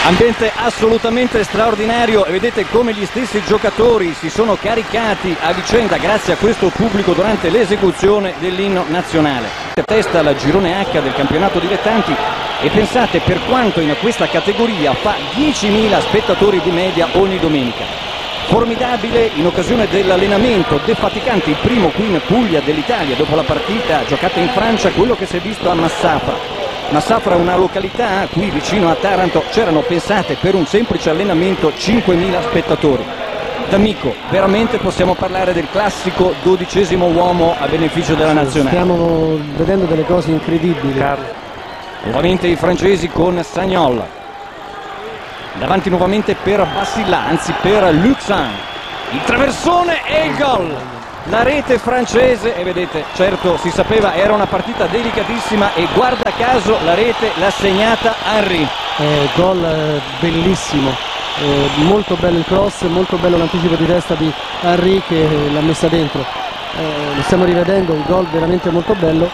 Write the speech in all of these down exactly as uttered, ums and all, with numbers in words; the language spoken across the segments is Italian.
Ambiente assolutamente straordinario e vedete come gli stessi giocatori si sono caricati a vicenda grazie a questo pubblico durante l'esecuzione dell'inno nazionale. Testa la girone H del campionato dilettanti e pensate per quanto in questa categoria fa diecimila spettatori di media ogni domenica. Formidabile in occasione dell'allenamento defaticante, il primo qui in Puglia dell'Italia dopo la partita giocata in Francia, quello che si è visto a Massafra. Massafra è una località qui vicino a Taranto, c'erano pensate per un semplice allenamento cinquemila spettatori. D'Amico, veramente possiamo parlare del classico dodicesimo uomo a beneficio della nazionale. Stiamo vedendo delle cose incredibili. Carlo. Nuovamente i francesi con Sagnol. Davanti nuovamente per Bassilla, anzi per Luxan. Il traversone e il gol. La rete francese, e vedete, certo si sapeva era una partita delicatissima e guarda caso la rete l'ha segnata Henry. Eh, gol eh, bellissimo, eh, molto bello il cross, molto bello l'anticipo di testa di Henry che l'ha messa dentro. Eh, lo stiamo rivedendo, il gol veramente molto bello.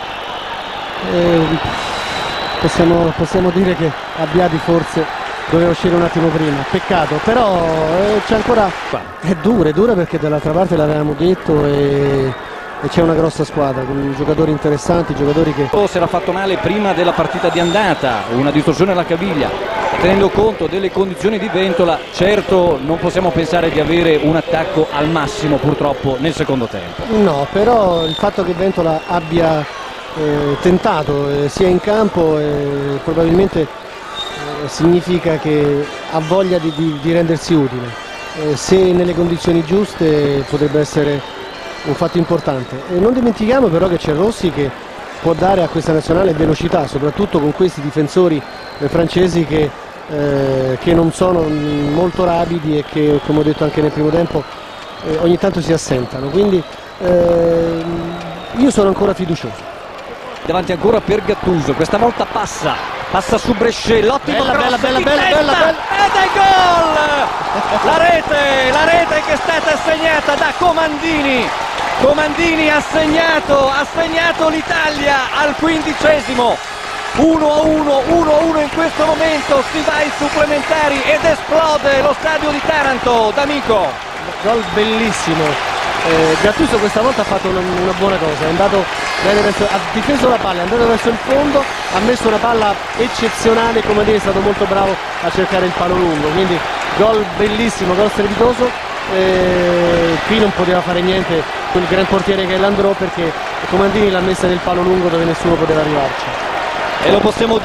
Eh, possiamo, possiamo dire che Abbiati forse doveva uscire un attimo prima, peccato, però eh, c'è ancora, è dura, è dura perché dall'altra parte l'avevamo detto e, e c'è una grossa squadra con giocatori interessanti, giocatori che... Si era fatto male prima della partita di andata, una distorsione alla caviglia, tenendo conto delle condizioni di Ventola, certo non possiamo pensare di avere un attacco al massimo purtroppo nel secondo tempo. No, però il fatto che Ventola abbia eh, tentato eh, sia in campo eh, probabilmente significa che ha voglia di, di, di rendersi utile, eh, se nelle condizioni giuste potrebbe essere un fatto importante. E non dimentichiamo però che c'è Rossi che può dare a questa nazionale velocità, soprattutto con questi difensori eh, francesi che, eh, che non sono molto rapidi e che, come ho detto anche nel primo tempo, eh, ogni tanto si assentano, quindi eh, io sono ancora fiducioso. Davanti ancora per Gattuso, questa volta passa, passa su Brescia, l'ottimo bella, cross bella, di bella, testa, bella, bella. ed è gol! La rete, la rete che è stata segnata da Comandini. Comandini ha segnato, ha segnato l'Italia al quindicesimo. uno a uno, uno a uno in questo momento, si va ai supplementari ed esplode lo stadio di Taranto. D'Amico. Gol bellissimo. Eh, Gattuso questa volta ha fatto una, una buona cosa, è andato verso, ha difeso la palla, è andato verso il fondo, ha messo una palla eccezionale, Comandini è stato molto bravo a cercare il palo lungo, quindi gol bellissimo, gol strepitoso. Eh, qui non poteva fare niente quel gran portiere che è Landreau perché Comandini l'ha messa nel palo lungo dove nessuno poteva arrivarci. E lo possiamo dire.